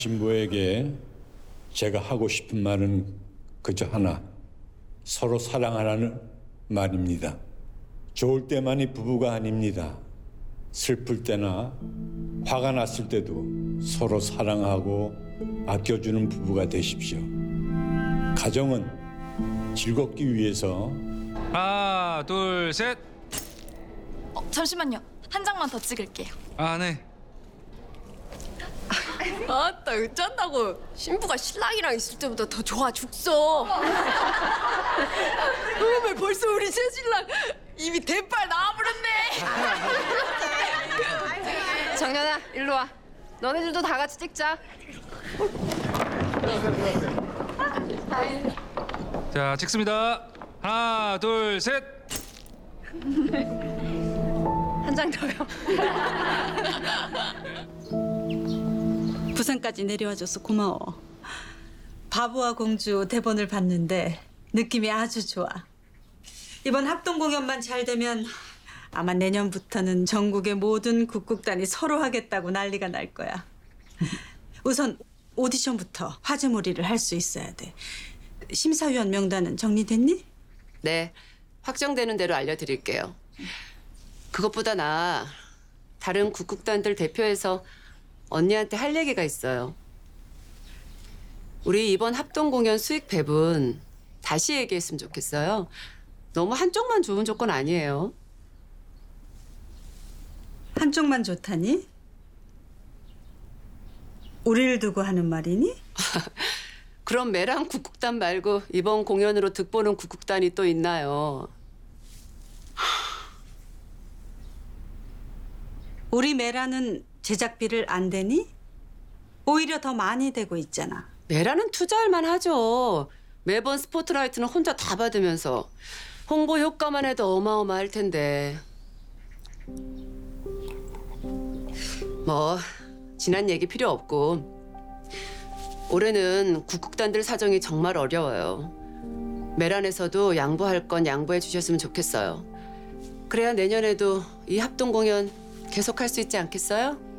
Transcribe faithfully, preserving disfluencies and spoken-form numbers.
신부에게 제가 하고 싶은 말은 그저 하나, 서로 사랑하라는 말입니다. 좋을 때만이 부부가 아닙니다. 슬플 때나 화가 났을 때도 서로 사랑하고 아껴주는 부부가 되십시오. 가정은 즐겁기 위해서. 하나, 둘, 셋. 어, 잠시만요. 한 장만 더 찍을게요. 아, 네. 아따 어쩐다고 신부가 신랑이랑 있을 때보다 더 좋아 죽소. 어머 벌써 우리 새 신랑 이미 대빨 나와버렸네. 정연아 일로 와. 너네들도 다 같이 찍자. 자, 찍습니다. 하나, 둘, 셋. 한 장 더요. 부산까지 내려와줘서 고마워. 바보와 공주 대본을 봤는데 느낌이 아주 좋아. 이번 합동 공연만 잘 되면 아마 내년부터는 전국의 모든 국극단이 서로 하겠다고 난리가 날 거야. 우선 오디션부터 화제몰이를 할 수 있어야 돼. 심사위원 명단은 정리됐니? 네, 확정되는 대로 알려드릴게요. 그것보다 나 다른 국극단들 대표해서 언니한테 할 얘기가 있어요. 우리 이번 합동 공연 수익 배분 다시 얘기했으면 좋겠어요. 너무 한쪽만 좋은 조건 아니에요. 한쪽만 좋다니? 우리를 두고 하는 말이니? 그럼 매랑 국극단 말고 이번 공연으로 득보는 국극단이 또 있나요? 우리 메라는 제작비를 안 대니? 오히려 더 많이 되고 있잖아. 매라는 투자할 만하죠. 매번 스포트라이트는 혼자 다 받으면서 홍보 효과만 해도 어마어마할 텐데. 뭐 지난 얘기 필요 없고 올해는 국극단들 사정이 정말 어려워요. 매란에서도 양보할 건 양보해 주셨으면 좋겠어요. 그래야 내년에도 이 합동 공연 계속할 수 있지 않겠어요?